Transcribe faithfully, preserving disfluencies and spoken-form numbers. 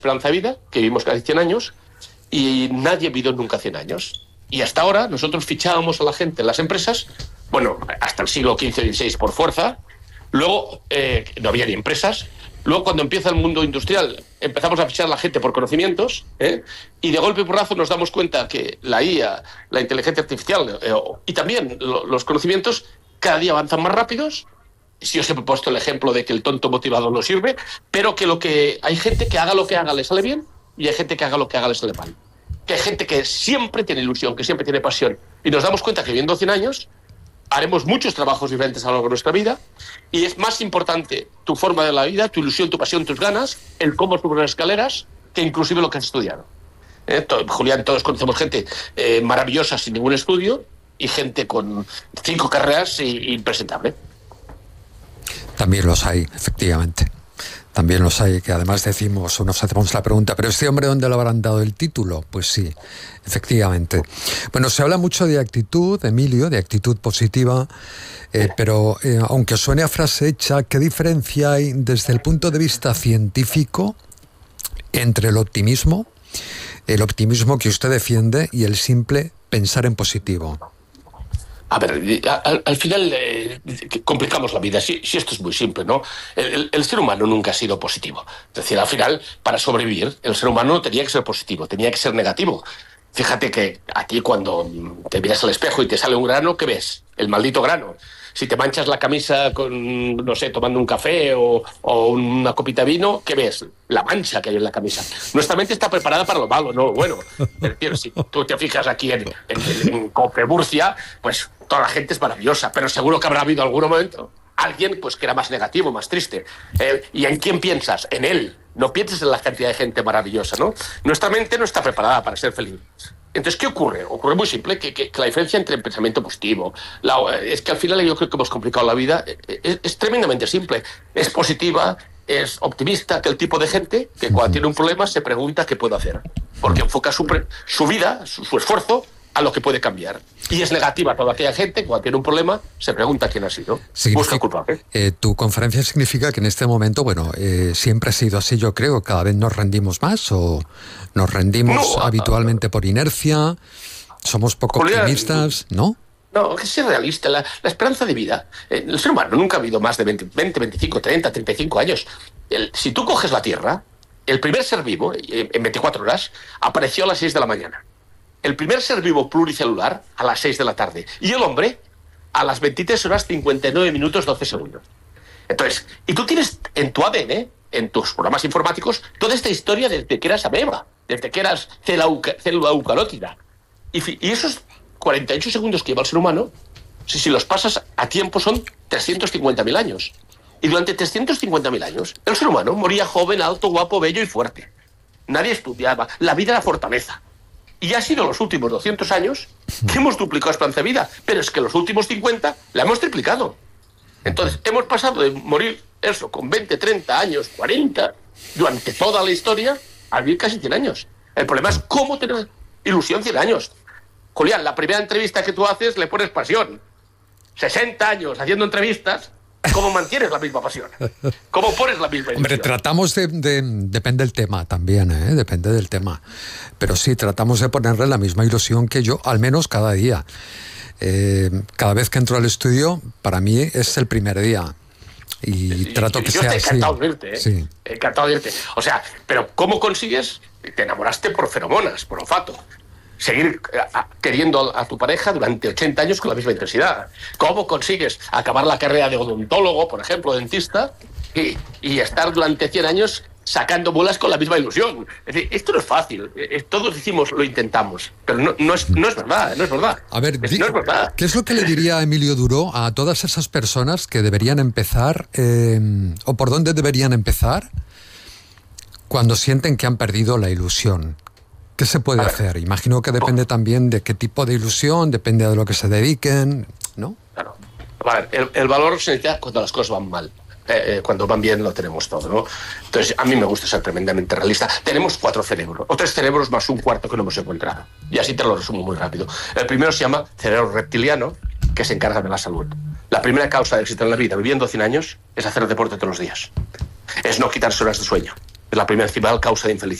esperanza de vida, que vivimos casi cien años, y nadie vivió nunca cien años. Y hasta ahora nosotros fichábamos a la gente en las empresas, bueno, hasta el siglo quince o dieciséis por fuerza, luego eh, no había ni empresas, luego cuando empieza el mundo industrial empezamos a fichar a la gente por conocimientos, ¿eh? Y de golpe y porrazo nos damos cuenta que la I A, la inteligencia artificial eh, y también lo, los conocimientos cada día avanzan más rápidos. Si yo siempre he puesto el ejemplo de que el tonto motivado no sirve, pero que lo que hay gente que haga lo que haga le sale bien y hay gente que haga lo que haga le sale mal. Que hay gente que siempre tiene ilusión, que siempre tiene pasión. Y nos damos cuenta que viviendo cien años haremos muchos trabajos diferentes a lo largo de nuestra vida y es más importante tu forma de la vida, tu ilusión, tu pasión, tus ganas, el cómo subir las escaleras, que inclusive lo que has estudiado. ¿Eh? Todo, Julián, todos conocemos gente eh, maravillosa sin ningún estudio y gente con cinco carreras y, impresentable. También los hay, efectivamente. También los hay, que además decimos o nos hacemos la pregunta, ¿pero este hombre dónde le habrán dado el título? Pues sí, efectivamente. Bueno, se habla mucho de actitud, Emilio, de actitud positiva, eh, pero eh, aunque suene a frase hecha, ¿qué diferencia hay desde el punto de vista científico entre el optimismo, el optimismo que usted defiende y el simple pensar en positivo? A ver, al, al final eh, complicamos la vida. Si, si esto es muy simple, ¿no? El, el, el ser humano nunca ha sido positivo. Es decir, al final, para sobrevivir, el ser humano no tenía que ser positivo, tenía que ser negativo. Fíjate que aquí cuando te miras al espejo y te sale un grano, ¿qué ves? El maldito grano. Si te manchas la camisa con, no sé, tomando un café o, o una copita de vino, ¿qué ves? La mancha que hay en la camisa. Nuestra mente está preparada para lo malo, no lo bueno. Pero si tú te fijas aquí en, en, en Cope Murcia, pues toda la gente es maravillosa, pero seguro que habrá habido algún momento alguien pues que era más negativo, más triste. Eh, ¿Y en quién piensas? En él. No pienses en la cantidad de gente maravillosa, ¿no? Nuestra mente no está preparada para ser feliz. Entonces, ¿qué ocurre? Ocurre muy simple, que, que, que la diferencia entre el pensamiento positivo, la, es que al final yo creo que hemos complicado la vida, es, es tremendamente simple. Es positiva, es optimista, que el tipo de gente que cuando tiene un problema se pregunta qué puedo hacer. Porque enfoca su, su vida, su, su esfuerzo, a lo que puede cambiar. Y es negativa toda aquella gente, cuando tiene un problema, se pregunta quién ha sido. Busca culpable. Eh, tu conferencia significa que en este momento, bueno, eh, siempre ha sido así, yo creo, cada vez nos rendimos más o nos rendimos no, habitualmente por inercia, somos poco Julián, optimistas, ¿no? No, que ser realista. La, la esperanza de vida, eh, el ser humano nunca ha vivido más de veinte, veinticinco, treinta, treinta y cinco años. El, si tú coges la Tierra, el primer ser vivo, eh, en veinticuatro horas, apareció a las seis de la mañana. El primer ser vivo pluricelular a las seis de la tarde. Y el hombre a las veintitrés horas cincuenta y nueve minutos doce segundos. Entonces, y tú tienes en tu A D N, en tus programas informáticos, toda esta historia desde que eras ameba, desde que eras célula eucarótida. Y, y esos cuarenta y ocho segundos que lleva el ser humano, si, si los pasas a tiempo, son trescientos cincuenta mil años. Y durante trescientos cincuenta mil años, el ser humano moría joven, alto, guapo, bello y fuerte. Nadie estudiaba. La vida era fortaleza. Y ha sido los últimos doscientos años que hemos duplicado la esperanza de vida, pero es que los últimos cincuenta la hemos triplicado. Entonces, hemos pasado de morir eso con veinte, treinta años, cuarenta, durante toda la historia, a vivir casi cien años. El problema es cómo tener ilusión cien años. Julián, la primera entrevista que tú haces le pones pasión. sesenta años haciendo entrevistas, ¿cómo mantienes la misma pasión? ¿Cómo pones la misma ilusión? Hombre, tratamos de, de... Depende del tema también, ¿eh? Depende del tema. Pero sí, tratamos de ponerle la misma ilusión que yo, al menos cada día. Eh, cada vez que entro al estudio, para mí es el primer día. Y trato yo, que yo sea te he así. encantado de irte, ¿eh? Sí. Encantado de irte. O sea, pero ¿cómo consigues? Te enamoraste por feromonas, por olfato. Seguir queriendo a tu pareja durante ochenta años con la misma intensidad. ¿Cómo consigues acabar la carrera de odontólogo, por ejemplo, dentista, y, y estar durante cien años sacando bolas con la misma ilusión? Es decir, esto no es fácil. Todos decimos, lo intentamos, pero no, no, es, no es verdad, no es verdad. A ver, es, no es verdad. ¿Qué es lo que le diría a Emilio Duro a todas esas personas que deberían empezar, eh, o por dónde deberían empezar, cuando sienten que han perdido la ilusión? ¿Qué se puede hacer? Imagino que depende también de qué tipo de ilusión, depende de lo que se dediquen, ¿no? Claro. A ver, el, el valor se necesita cuando las cosas van mal. Eh, eh, cuando van bien lo tenemos todo, ¿no? Entonces, a mí me gusta ser tremendamente realista. Tenemos cuatro cerebros, o tres cerebros más un cuarto que no hemos encontrado. Y así te lo resumo muy rápido. El primero se llama cerebro reptiliano, que se encarga de la salud. La primera causa de éxito en la vida, viviendo cien años, es hacer deporte todos los días. Es no quitarse horas de sueño. Es la principal causa de infelicidad.